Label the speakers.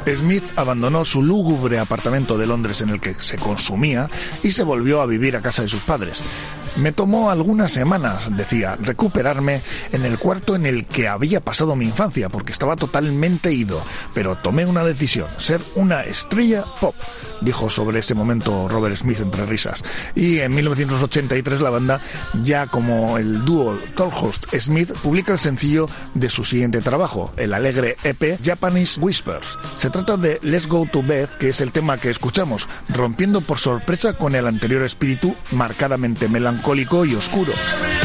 Speaker 1: Smith abandonó su lúgubre apartamento de Londres en el que se consumía y se volvió a vivir a casa de sus padres. Me tomó algunas semanas, decía, recuperarme en el cuarto en el que había pasado mi infancia, porque estaba totalmente ido. Pero tomé una decisión, ser una estrella pop, dijo sobre ese momento Robert Smith entre risas. Y en 1983 la banda, ya como el dúo Tolhurst-Smith, publica el sencillo de su siguiente trabajo, el alegre EP Japanese Whispers. Se trata de Let's Go to Bed, que es el tema que escuchamos, rompiendo por sorpresa con el anterior espíritu marcadamente melancólico y oscuro.